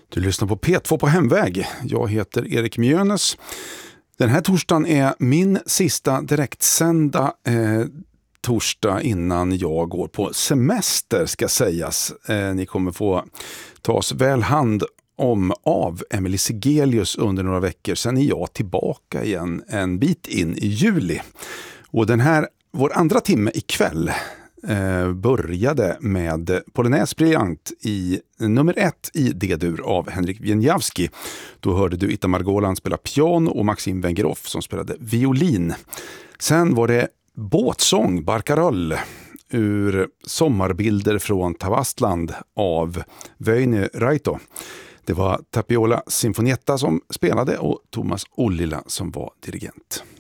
Du lyssnar på P2 på hemväg. Jag heter Erik Mjönes. Den här torsdagen är min sista direktsända torsdag innan jag går på semester, ska sägas. Ni kommer få ta oss väl hand om av Emily Sigelius under några veckor. Sen är jag tillbaka igen en bit in i juli. Och vår andra timme ikväll började med Polonaise Brilliant i nummer 1 i D-dur av Henrik Wieniawski. Då hörde du Itta Margolan spela piano och Maxim Wengerov som spelade violin. Sen var det båtsång, Barcarolle, ur Sommarbilder från Tavastland av Väinö Raito. Det var Tapiola Sinfonietta som spelade och Thomas Ollila som var dirigent.